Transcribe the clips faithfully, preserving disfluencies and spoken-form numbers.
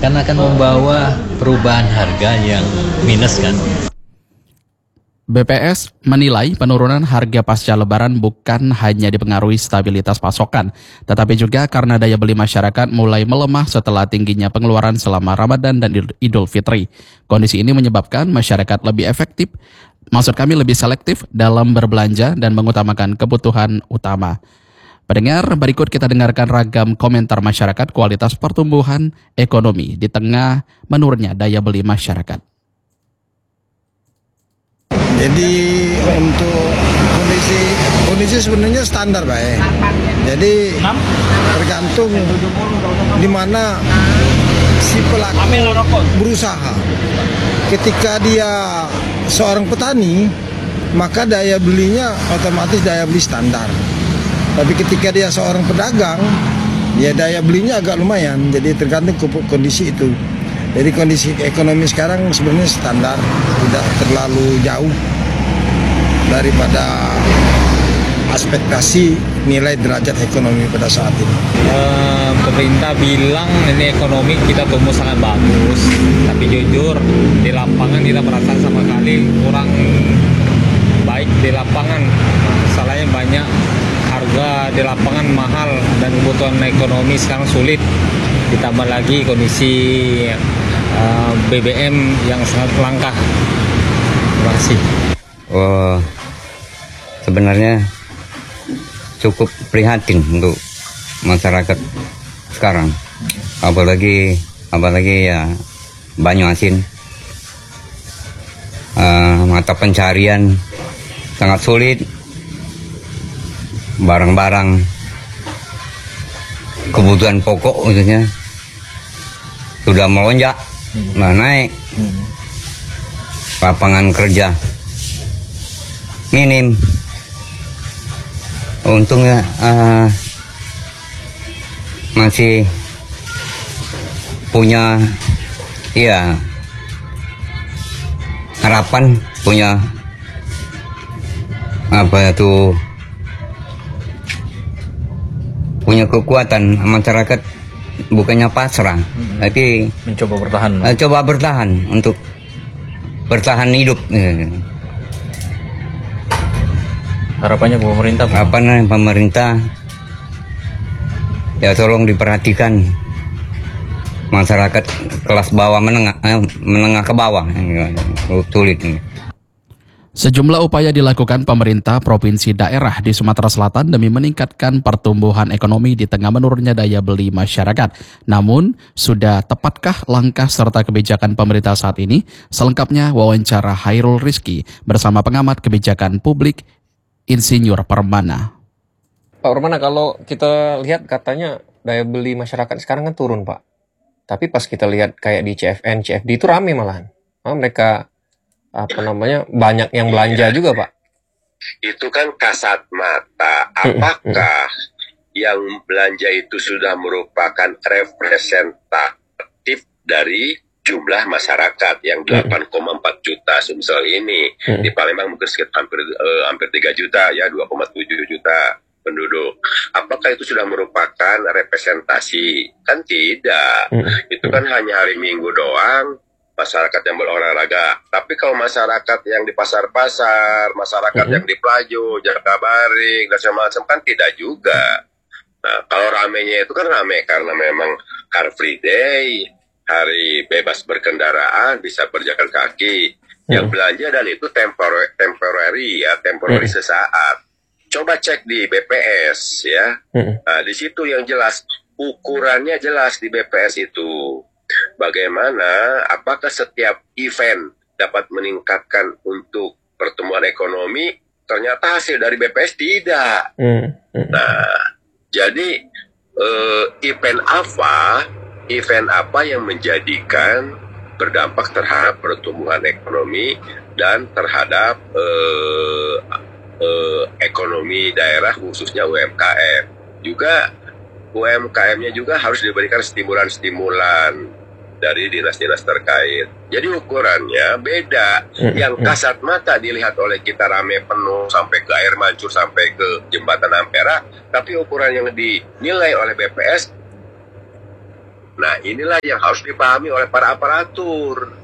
karena akan membawa perubahan harga yang minus kan. B P S menilai penurunan harga pasca lebaran bukan hanya dipengaruhi stabilitas pasokan, tetapi juga karena daya beli masyarakat mulai melemah setelah tingginya pengeluaran selama Ramadan dan Idul Fitri. Kondisi ini menyebabkan masyarakat lebih efektif, maksud kami lebih selektif dalam berbelanja dan mengutamakan kebutuhan utama. Pendengar, berikut kita dengarkan ragam komentar masyarakat kualitas pertumbuhan ekonomi di tengah menurunnya daya beli masyarakat. Jadi untuk kondisi kondisi sebenarnya standar baik. Jadi tergantung di mana si pelaku berusaha. Ketika dia seorang petani, maka daya belinya otomatis daya beli standar. Tapi ketika dia seorang pedagang, ya daya belinya agak lumayan. Jadi tergantung kondisi itu. Jadi kondisi ekonomi sekarang sebenarnya standar, tidak terlalu jauh daripada ekspektasi nilai derajat ekonomi pada saat ini. Uh, pemerintah bilang ini ekonomi kita tumbuh sangat bagus, tapi jujur di lapangan kita merasa sama sekali kurang baik di lapangan. Masalahnya banyak, harga di lapangan mahal dan kebutuhan ekonomi sekarang sulit. Ditambah lagi kondisi uh, B B M yang sangat langka. Terima kasih. Oh, sebenarnya cukup prihatin untuk masyarakat sekarang. Apalagi apalagi ya Banyuasin, uh, mata pencarian sangat sulit. Barang-barang kebutuhan pokok maksudnya sudah melonjak, nah naik. Lapangan kerja minim. Untungnya uh, masih punya ya harapan, punya apa itu, punya kekuatan masyarakat, bukannya pasrah, hmm. tapi mencoba bertahan. Uh, coba bertahan untuk bertahan hidup. Harapannya ke pemerintah, Pak? Harapannya pemerintah ya tolong diperhatikan masyarakat kelas bawah menengah, eh, menengah ke bawah, sulit. Sejumlah upaya dilakukan pemerintah provinsi daerah di Sumatera Selatan demi meningkatkan pertumbuhan ekonomi di tengah menurunnya daya beli masyarakat. Namun, sudah tepatkah langkah serta kebijakan pemerintah saat ini? Selengkapnya wawancara Hairul Rizky bersama pengamat kebijakan publik Insinyur Permana. Pak Permana, kalau kita lihat katanya daya beli masyarakat sekarang kan turun, Pak. Tapi pas kita lihat kayak di C F N, C F D itu rame malahan. Malah mereka apa namanya banyak yang belanja iya. juga, Pak. Itu kan kasat mata. Apakah yang belanja itu sudah merupakan representatif dari jumlah masyarakat yang delapan koma empat juta Sumsel ini? Di Palembang mungkin sekitar hampir eh, hampir tiga juta ya, dua koma tujuh juta penduduk. Apakah itu sudah merupakan representasi? Kan tidak. Itu kan hanya hari Minggu doang masyarakat yang berolahraga. Tapi kalau masyarakat yang di pasar-pasar, masyarakat mm-hmm. yang di Plajo, Jakabaring, dan macam-macam kan tidak juga. Nah, kalau ramenya itu kan rame karena memang Car Free Day, hari bebas berkendaraan, bisa berjalan kaki. Mm-hmm. Yang belanja dan itu temporary, temporary ya, temporary mm-hmm. sesaat. Coba cek di B P S ya. Mm-hmm. Nah, di situ yang jelas, ukurannya jelas di B P S itu. Bagaimana, apakah setiap event dapat meningkatkan untuk pertumbuhan ekonomi? Ternyata hasil dari B P S tidak. Mm. Mm. Nah, jadi uh, event apa, event apa yang menjadikan berdampak terhadap pertumbuhan ekonomi dan terhadap uh, uh, ekonomi daerah khususnya U M K M. Juga U M K M-nya juga harus diberikan stimulan-stimulan dari dinas-dinas terkait. Jadi ukurannya beda. Yang kasat mata dilihat oleh kita rame penuh sampai ke air mancur, sampai ke jembatan Ampera, tapi ukuran yang dinilai oleh B P S Nah, inilah yang harus dipahami oleh para aparatur,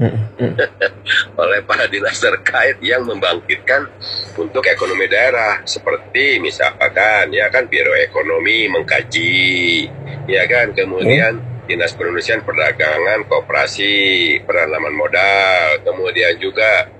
oleh para dinas terkait yang membangkitkan untuk ekonomi daerah. Seperti misalkan, ya kan, Biro Ekonomi mengkaji, ya kan, kemudian Dinas Perindustrian, Perdagangan, Koperasi, Penanaman Modal, kemudian juga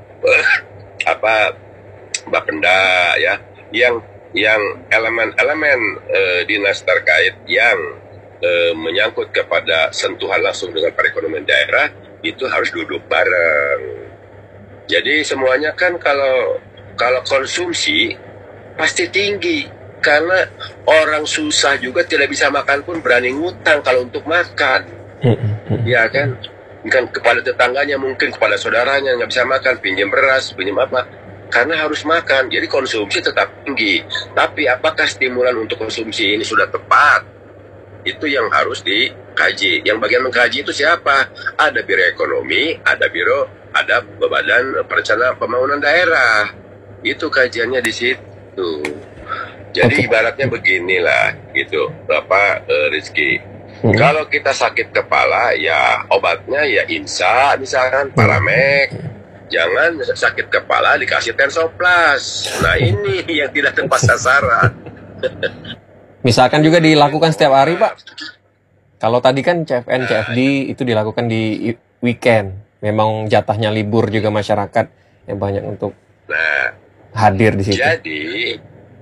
apa Bapenda, ya, yang yang elemen-elemen eh, dinas terkait yang eh, menyangkut kepada sentuhan langsung dengan perekonomian daerah itu harus duduk bareng. Jadi semuanya kan kalau kalau konsumsi pasti tinggi karena orang susah juga tidak bisa makan pun berani ngutang kalau untuk makan, ya kan? Kan kepada tetangganya mungkin kepada saudaranya nggak bisa makan, pinjam beras, pinjam apa? Karena harus makan, jadi konsumsi tetap tinggi. Tapi apakah stimulan untuk konsumsi ini sudah tepat? Itu yang harus dikaji. Yang bagian mengkaji itu siapa? Ada Biro Ekonomi, ada Biro, ada Badan Perencanaan Pembangunan Daerah. Itu kajiannya di situ. Jadi ibaratnya beginilah, gitu, Bapak uh, Rizky. Hmm. Kalau kita sakit kepala, ya obatnya ya Insa, misalkan Paramek. Jangan sakit kepala dikasih Tensoplas. Nah ini yang tidak tepat sasaran. Misalkan juga dilakukan setiap hari, Pak. Kalau tadi kan C F N, C F D itu dilakukan di weekend. Memang jatahnya libur juga masyarakat yang banyak untuk nah, hadir di situ. Jadi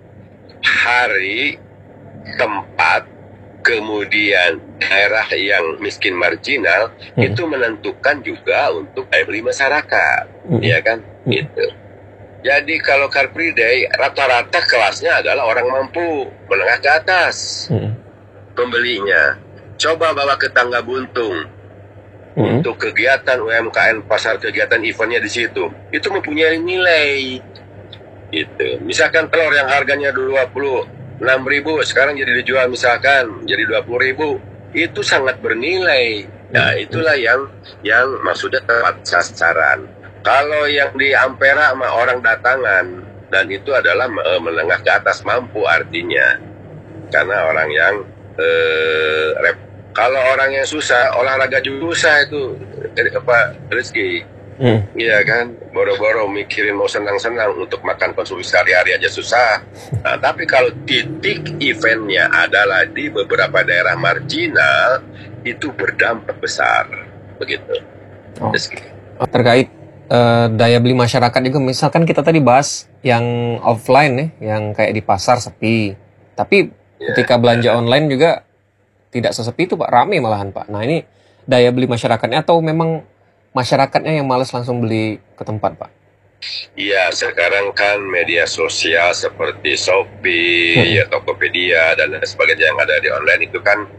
hari, tempat, kemudian daerah yang miskin marginal hmm. itu menentukan juga untuk daya beli masyarakat, hmm. ya kan? Hmm. Gitu. Jadi kalau Car Free Day rata-rata kelasnya adalah orang mampu, menengah ke atas, hmm. pembelinya. Coba bawa ke Tangga Buntung hmm. untuk kegiatan U M K M, pasar kegiatan eventnya di situ, itu mempunyai nilai. Gitu. Misalkan telur yang harganya dua puluh enam ribu sekarang jadi dijual misalkan jadi dua puluh ribu, itu sangat bernilai. Nah itulah yang yang maksudnya tepat sasaran. Kalau yang di Ampera sama orang datangan, dan itu adalah e, menengah ke atas mampu artinya, karena orang yang e, rep. Kalau orang yang susah, olahraga juga susah itu apa Rizky. Hmm. Iya kan, boro-boro mikirin mau senang-senang untuk makan konsumsi sehari-hari aja susah. Nah, tapi kalau titik eventnya adalah di beberapa daerah marginal, itu berdampak besar, begitu. Oh. Terkait uh, daya beli masyarakat juga, misalkan kita tadi bahas yang offline nih, yang kayak di pasar sepi. Tapi yeah. ketika belanja online juga tidak sesepi itu Pak, rame malahan Pak. Nah ini daya beli masyarakatnya atau memang masyarakatnya yang malas langsung beli ke tempat, Pak? Iya, sekarang kan media sosial seperti Shopee, hmm. ya Tokopedia dan sebagainya yang ada di online itu kan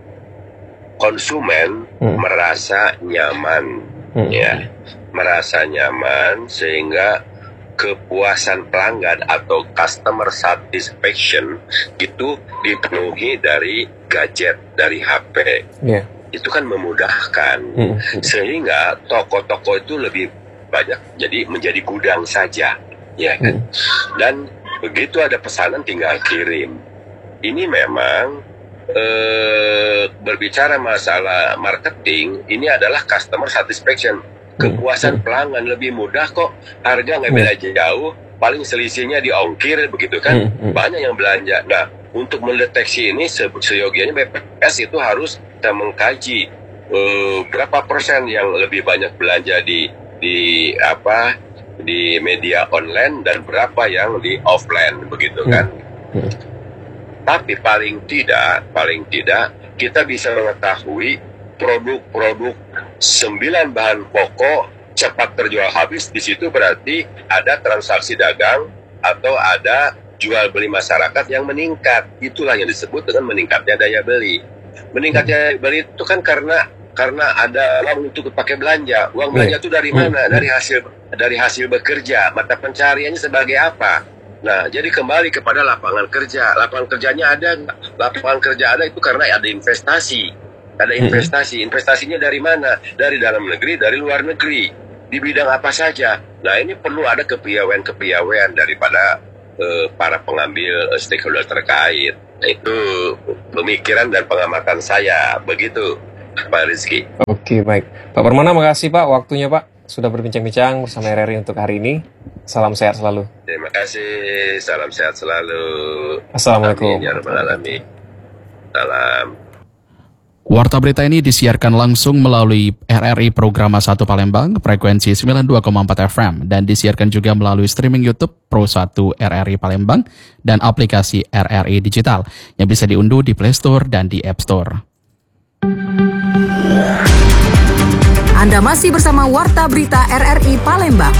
konsumen hmm. merasa nyaman, hmm. ya, merasa nyaman sehingga kepuasan pelanggan atau customer satisfaction itu dipenuhi dari gadget, dari H P. Yeah. Itu kan memudahkan, hmm. sehingga toko-toko itu lebih banyak jadi menjadi gudang saja, ya kan? Hmm. Dan begitu ada pesanan tinggal kirim. Ini memang eh, berbicara masalah marketing, ini adalah customer satisfaction, kepuasan hmm. pelanggan lebih mudah kok, harga nggak beda jauh, paling selisihnya di ongkir begitu kan? Hmm. Banyak yang belanja. Nah, untuk mendeteksi ini seyogianya B P S itu harus kita mengkaji uh, berapa persen yang lebih banyak belanja di di apa di media online dan berapa yang di offline begitu kan. Hmm. Hmm. Tapi paling tidak paling tidak kita bisa mengetahui produk-produk sembilan bahan pokok cepat terjual habis, di situ berarti ada transaksi dagang atau ada jual beli masyarakat yang meningkat. Itulah yang disebut dengan meningkatnya daya beli. Meningkatnya daya beli itu kan karena karena ada uang untuk dipakai belanja. Uang belanja itu dari mana? Dari hasil dari hasil bekerja. Mata pencariannya sebagai apa? Nah, jadi kembali kepada lapangan kerja. Lapangan kerjanya ada nggak? Lapangan kerja ada itu karena ada investasi. Ada investasi. Investasinya dari mana? Dari dalam negeri, dari luar negeri. Di bidang apa saja? Nah, ini perlu ada kepiawaian-kepiawaian daripada uh, para pengambil uh, stakeholder terkait. Nah, itu pemikiran dan pengamatan saya. Begitu. Pak Rizky. Oke, baik. Pak Permana, makasih Pak waktunya Pak. Sudah berbincang-bincang bersama R R I untuk hari ini. Salam sehat selalu. Terima kasih, salam sehat selalu. Assalamualaikum. Amin, ya rabbal alamin. Salam. Warta berita ini disiarkan langsung melalui R R I Programa satu Palembang, frekuensi sembilan puluh dua koma empat F M, dan disiarkan juga melalui streaming YouTube Pro satu R R I Palembang dan aplikasi R R I Digital yang bisa diunduh di Play Store dan di App Store. Anda masih bersama Warta Berita R R I Palembang.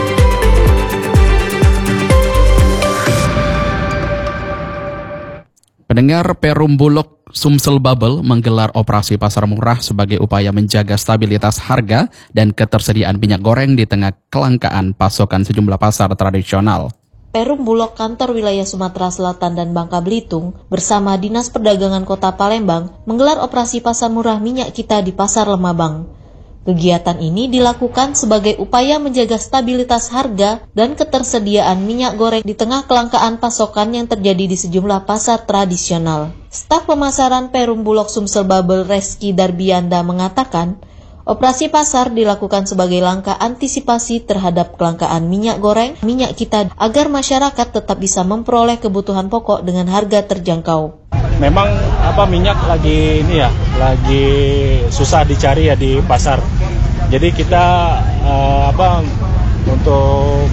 Pendengar, Perum Bulog Sumsel Babel menggelar operasi pasar murah sebagai upaya menjaga stabilitas harga dan ketersediaan minyak goreng di tengah kelangkaan pasokan sejumlah pasar tradisional. Perum Bulog Kantor Wilayah Sumatera Selatan dan Bangka Belitung bersama Dinas Perdagangan Kota Palembang menggelar operasi pasar murah minyak kita di Pasar Lemabang. Kegiatan ini dilakukan sebagai upaya menjaga stabilitas harga dan ketersediaan minyak goreng di tengah kelangkaan pasokan yang terjadi di sejumlah pasar tradisional. Staf pemasaran Perum Bulog Sumsel Babel Reski Darbianda mengatakan, operasi pasar dilakukan sebagai langkah antisipasi terhadap kelangkaan minyak goreng, minyak kita agar masyarakat tetap bisa memperoleh kebutuhan pokok dengan harga terjangkau. Memang apa minyak lagi ini ya, lagi susah dicari ya di pasar. Jadi kita uh, apa untuk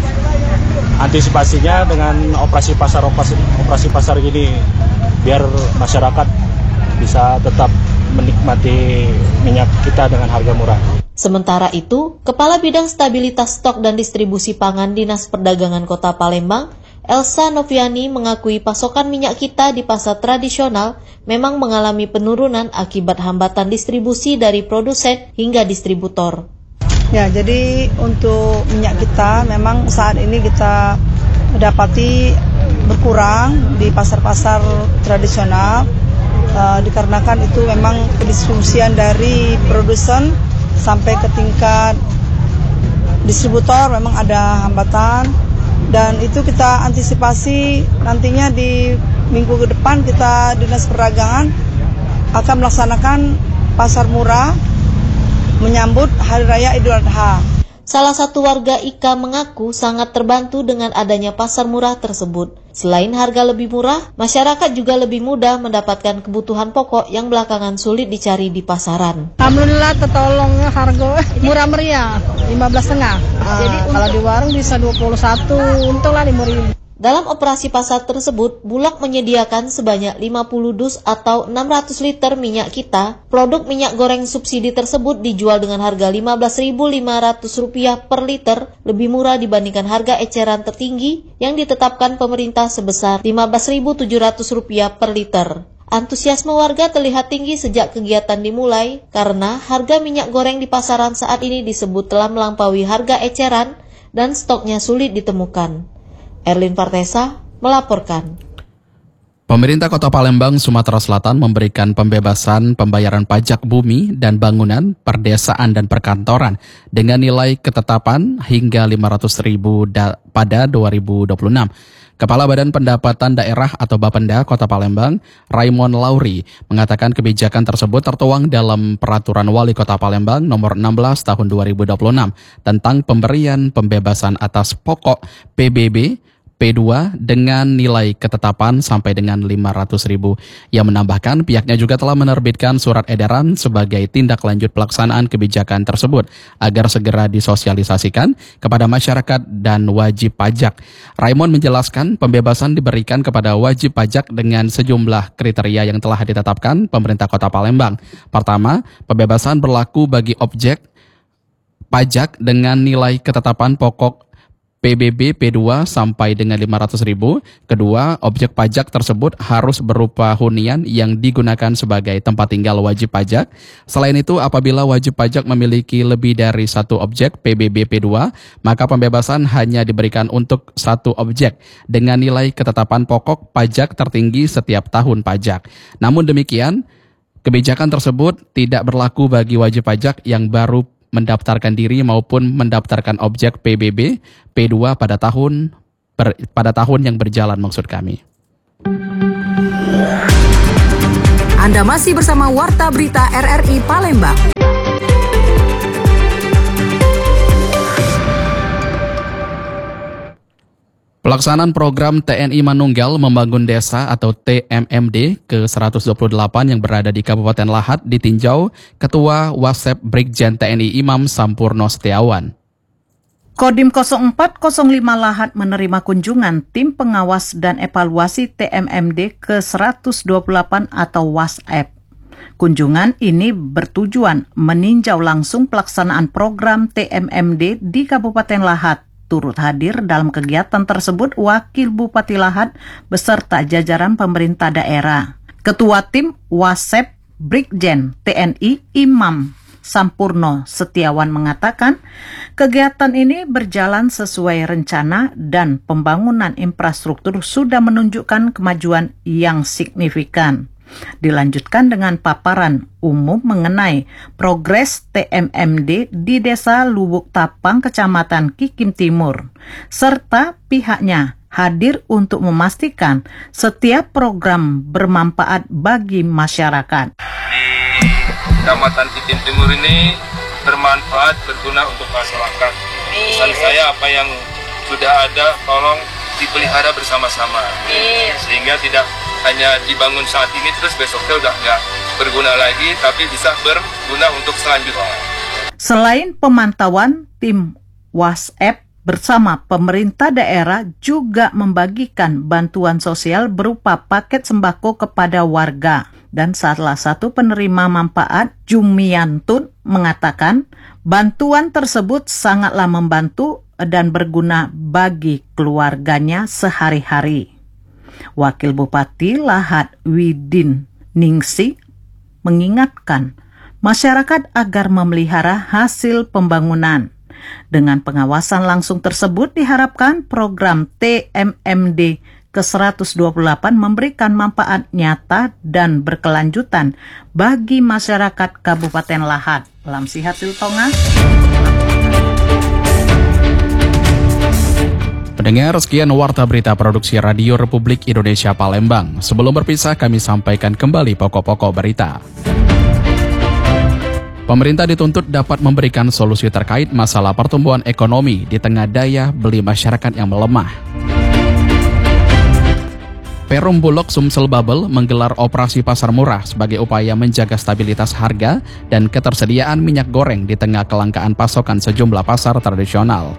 antisipasinya dengan operasi pasar operasi, operasi pasar gini biar masyarakat bisa tetap menikmati minyak kita dengan harga murah. Sementara itu, Kepala Bidang Stabilitas Stok dan Distribusi Pangan Dinas Perdagangan Kota Palembang, Elsa Noviani mengakui pasokan minyak kita di pasar tradisional memang mengalami penurunan akibat hambatan distribusi dari produsen hingga distributor. Ya, jadi untuk minyak kita memang saat ini kita dapati berkurang di pasar-pasar tradisional uh, dikarenakan itu memang pendistribusian dari produsen sampai ke tingkat distributor memang ada hambatan. Dan itu kita antisipasi nantinya di minggu ke depan kita Dinas Perdagangan akan melaksanakan pasar murah menyambut Hari Raya Idul Adha. Salah satu warga Ika mengaku sangat terbantu dengan adanya pasar murah tersebut. Selain harga lebih murah, masyarakat juga lebih mudah mendapatkan kebutuhan pokok yang belakangan sulit dicari di pasaran. Alhamdulillah tertolong harga murah meriah, lima belas setengah. Ah, jadi kalau di warung bisa dua puluh satu, untunglah lima ribu. Dalam operasi pasar tersebut, Bulog menyediakan sebanyak lima puluh dus atau enam ratus liter minyak kita. Produk minyak goreng subsidi tersebut dijual dengan harga lima belas ribu lima ratus rupiah per liter, lebih murah dibandingkan harga eceran tertinggi yang ditetapkan pemerintah sebesar lima belas ribu tujuh ratus rupiah per liter. Antusiasme warga terlihat tinggi sejak kegiatan dimulai karena harga minyak goreng di pasaran saat ini disebut telah melampaui harga eceran dan stoknya sulit ditemukan. Erlin Partesa melaporkan. Pemerintah Kota Palembang, Sumatera Selatan memberikan pembebasan pembayaran pajak bumi dan bangunan, perdesaan dan perkantoran dengan nilai ketetapan hingga lima ratus ribu da- pada dua ribu dua puluh enam. Kepala Badan Pendapatan Daerah atau Bapenda Kota Palembang, Raymond Lauri, mengatakan kebijakan tersebut tertuang dalam Peraturan Wali Kota Palembang nomor enam belas tahun dua ribu dua puluh enam tentang pemberian pembebasan atas pokok P B B P dua dengan nilai ketetapan sampai dengan lima ratus ribu. Ia menambahkan pihaknya juga telah menerbitkan surat edaran sebagai tindak lanjut pelaksanaan kebijakan tersebut agar segera disosialisasikan kepada masyarakat dan wajib pajak. Raymond menjelaskan pembebasan diberikan kepada wajib pajak dengan sejumlah kriteria yang telah ditetapkan pemerintah Kota Palembang. Pertama, pembebasan berlaku bagi objek pajak dengan nilai ketetapan pokok P B B P dua sampai dengan lima ratus ribu. Kedua, objek pajak tersebut harus berupa hunian yang digunakan sebagai tempat tinggal wajib pajak. Selain itu, apabila wajib pajak memiliki lebih dari satu objek P B B P dua, maka pembebasan hanya diberikan untuk satu objek dengan nilai ketetapan pokok pajak tertinggi setiap tahun pajak. Namun demikian, kebijakan tersebut tidak berlaku bagi wajib pajak yang baru mendaftarkan diri maupun mendaftarkan objek P B B P dua pada tahun ber, pada tahun yang berjalan maksud kami. Anda masih bersama Warta Berita R R I Palembang. Pelaksanaan program T N I Manunggal Membangun Desa atau T M M D ke seratus dua puluh delapan yang berada di Kabupaten Lahat ditinjau Ketua Wasep Brigjen T N I Imam Sampurno Setiawan. Kodim nol empat nol lima Lahat menerima kunjungan Tim Pengawas dan Evaluasi T M M D ke seratus dua puluh delapan atau WASEP. Kunjungan ini bertujuan meninjau langsung pelaksanaan program T M M D di Kabupaten Lahat. Turut hadir dalam kegiatan tersebut Wakil Bupati Lahat beserta jajaran pemerintah daerah. Ketua Tim WASEP Brigjen T N I Imam Sampurno Setiawan mengatakan, kegiatan ini berjalan sesuai rencana dan pembangunan infrastruktur sudah menunjukkan kemajuan yang signifikan. Dilanjutkan dengan paparan umum mengenai progres T M M D di Desa Lubuk Tapang, Kecamatan Kikim Timur, serta pihaknya hadir untuk memastikan setiap program bermanfaat bagi masyarakat. Di Kecamatan Kikim Timur ini bermanfaat, berguna untuk masyarakat. Pesan saya, apa yang sudah ada tolong dipelihara bersama-sama, sehingga tidak hanya dibangun saat ini terus besoknya udah nggak berguna lagi, tapi bisa berguna untuk selanjutnya. Selain pemantauan, tim WASEP bersama pemerintah daerah juga membagikan bantuan sosial berupa paket sembako kepada warga. Dan salah satu penerima manfaat, Jumiantun, mengatakan bantuan tersebut sangatlah membantu dan berguna bagi keluarganya sehari-hari. Wakil Bupati Lahat Widin Ningsi mengingatkan masyarakat agar memelihara hasil pembangunan. Dengan pengawasan langsung tersebut diharapkan program T M M D ke seratus dua puluh delapan memberikan manfaat nyata dan berkelanjutan bagi masyarakat Kabupaten Lahat. Lamsi Hasil Tonga. Pendengar, sekian Warta Berita Produksi Radio Republik Indonesia Palembang. Sebelum berpisah, kami sampaikan kembali pokok-pokok berita. Pemerintah dituntut dapat memberikan solusi terkait masalah pertumbuhan ekonomi di tengah daya beli masyarakat yang melemah. Perum Bulog Sumsel Babel menggelar operasi pasar murah sebagai upaya menjaga stabilitas harga dan ketersediaan minyak goreng di tengah kelangkaan pasokan sejumlah pasar tradisional.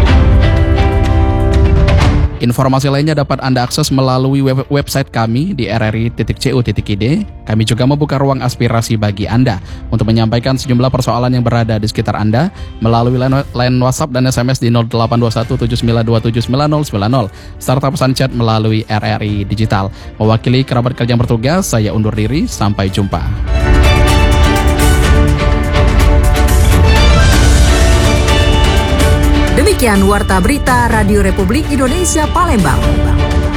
Informasi lainnya dapat Anda akses melalui web website kami di r r i titik c u titik i d. Kami juga membuka ruang aspirasi bagi Anda untuk menyampaikan sejumlah persoalan yang berada di sekitar Anda melalui line WhatsApp dan S M S di nol delapan dua satu tujuh sembilan dua tujuh sembilan nol sembilan nol serta pesan chat melalui R R I Digital. Mewakili kerabat kerja yang bertugas, saya undur diri. Sampai jumpa. Demikian Warta Berita Radio Republik Indonesia Palembang.